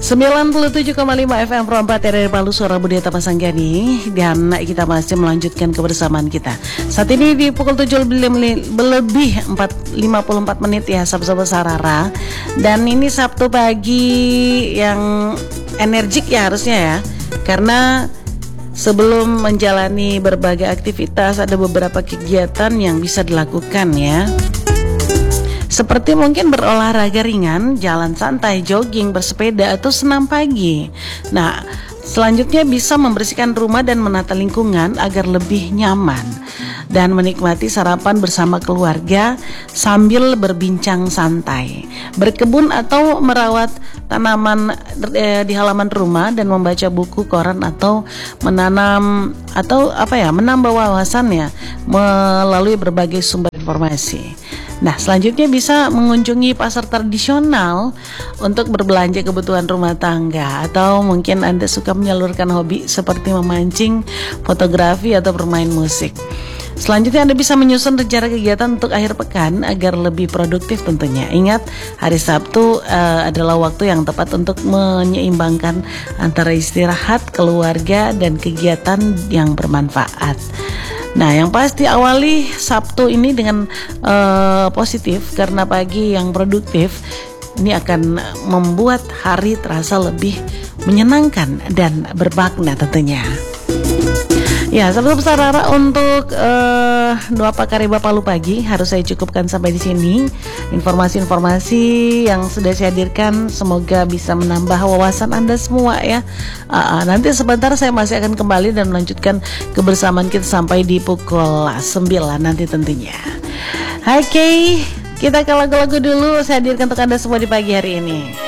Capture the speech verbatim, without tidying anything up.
sembilan puluh tujuh koma lima F M Pro empat R R Palu, suara Budiata Pasanggani. Dan kita masih melanjutkan kebersamaan kita. Saat ini di pukul tujuh lebih lima puluh empat menit ya, sahabat-sahabat Sarara. Dan ini Sabtu pagi yang energik ya harusnya ya, karena sebelum menjalani berbagai aktivitas ada beberapa kegiatan yang bisa dilakukan ya. Seperti mungkin berolahraga ringan, jalan santai, jogging, bersepeda, atau senam pagi. Nah, selanjutnya bisa membersihkan rumah dan menata lingkungan agar lebih nyaman. Dan menikmati sarapan bersama keluarga sambil berbincang santai. Berkebun atau merawat tanaman eh, di halaman rumah dan membaca buku, koran, atau menanam atau apa ya, menambah wawasan ya melalui berbagai sumber informasi. Nah, selanjutnya bisa mengunjungi pasar tradisional untuk berbelanja kebutuhan rumah tangga, atau mungkin Anda suka menyalurkan hobi seperti memancing, fotografi, atau bermain musik. Selanjutnya Anda bisa menyusun rencana kegiatan untuk akhir pekan agar lebih produktif tentunya. Ingat, hari Sabtu uh, adalah waktu yang tepat untuk menyeimbangkan antara istirahat, keluarga, dan kegiatan yang bermanfaat. Nah, yang pasti awali Sabtu ini dengan uh, positif, karena pagi yang produktif ini akan membuat hari terasa lebih menyenangkan dan bermakna tentunya. Ya, sahabat Sarara, untuk uh, Doa Pakariba Palu pagi harus saya cukupkan sampai di sini. Informasi-informasi yang sudah saya hadirkan semoga bisa menambah wawasan Anda semua ya. Uh, uh, nanti sebentar saya masih akan kembali dan melanjutkan kebersamaan kita sampai di pukul sembilan nanti tentunya. Oke, okay, kita ke lagu-lagu dulu saya hadirkan untuk Anda semua di pagi hari ini.